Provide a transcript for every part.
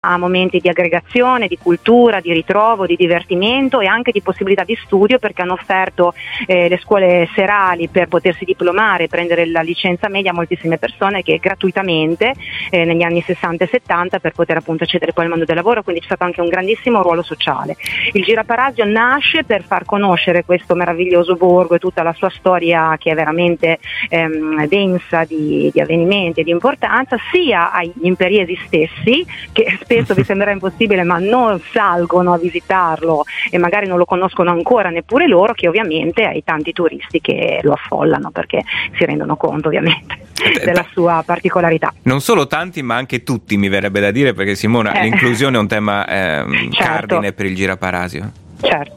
a momenti di aggregazione, di cultura, di ritrovo, di divertimento e anche di possibilità di studio, perché hanno offerto le scuole serali per potersi diplomare e prendere la licenza media a moltissime persone che gratuitamente negli anni 60 e 70 per poter appunto accedere poi al mondo del lavoro, quindi c'è stato anche un grandissimo ruolo sociale. Il Giraparasio nasce per far conoscere questo meraviglioso borgo e tutta la sua storia, che è veramente densa di avvenimenti e di importanza, sia agli imperiesi stessi, che spesso vi sembrerà impossibile ma non salgono a visitarlo e magari non lo conoscono ancora neppure loro, che ovviamente ai tanti turisti che lo affollano, perché si rendono conto ovviamente della sua particolarità. Non solo tanti ma anche tutti, mi verrebbe da dire, perché Simona, l'inclusione è un tema cardine per il Giraparasio. Certo.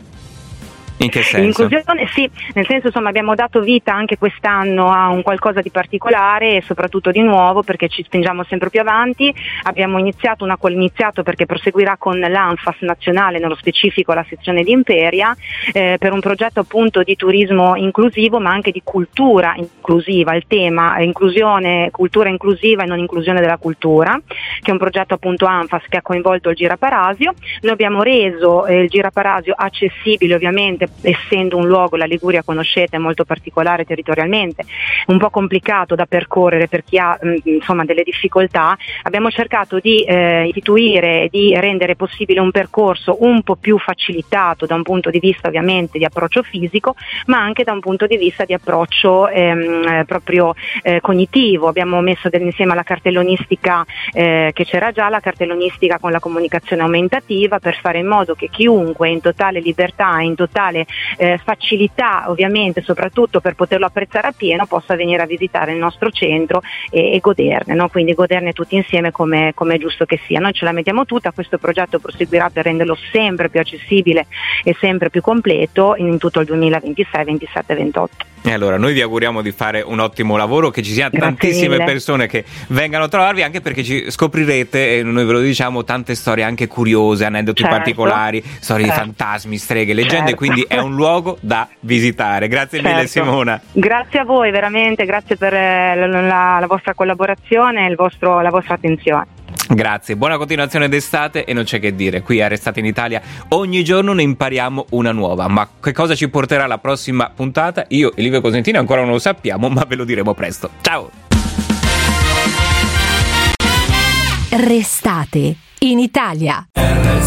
In che senso? L'inclusione, sì, nel senso, insomma, abbiamo dato vita anche quest'anno a un qualcosa di particolare e soprattutto di nuovo, perché ci spingiamo sempre più avanti. Abbiamo iniziato perché proseguirà con l'ANFAS nazionale, nello specifico la sezione di Imperia, per un progetto appunto di turismo inclusivo ma anche di cultura inclusiva. Il tema è inclusione, cultura inclusiva e non inclusione della cultura, che è un progetto appunto ANFAS che ha coinvolto il Giraparasio. Noi abbiamo reso il Giraparasio accessibile, ovviamente essendo un luogo, la Liguria conoscete, molto particolare territorialmente, un po' complicato da percorrere per chi ha insomma delle difficoltà. Abbiamo cercato di istituire, di rendere possibile un percorso un po' più facilitato da un punto di vista ovviamente di approccio fisico, ma anche da un punto di vista di approccio proprio cognitivo. Abbiamo messo insieme alla cartellonistica che c'era già, la cartellonistica con la comunicazione aumentativa, per fare in modo che chiunque in totale libertà, in totale facilità, ovviamente soprattutto per poterlo apprezzare appieno, possa venire a visitare il nostro centro e goderne, no? Quindi goderne tutti insieme come è giusto che sia. Noi ce la mettiamo tutta, questo progetto proseguirà per renderlo sempre più accessibile e sempre più completo in tutto il 2026, 27, 28. E allora noi vi auguriamo di fare un ottimo lavoro, che ci siano tantissime persone che vengano a trovarvi, anche perché ci scoprirete, e noi ve lo diciamo, tante storie anche curiose, aneddoti particolari, storie di fantasmi, streghe, leggende, quindi è un luogo da visitare. Grazie mille Simona. Grazie a voi, veramente, grazie per la vostra collaborazione e la vostra attenzione. Grazie, buona continuazione d'estate, e non c'è che dire, qui a Restate in Italia ogni giorno ne impariamo una nuova, ma che cosa ci porterà la prossima puntata? Io e Livio Cosentino ancora non lo sappiamo, ma ve lo diremo presto. Ciao! Restate in Italia.